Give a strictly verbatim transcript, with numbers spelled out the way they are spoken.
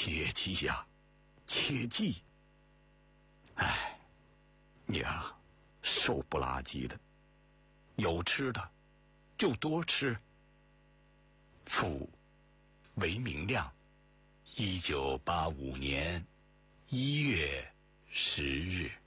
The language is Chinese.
切记呀，切记！哎，呀，瘦不拉几的，有吃的就多吃。父韦明亮，一九八五年一月十日。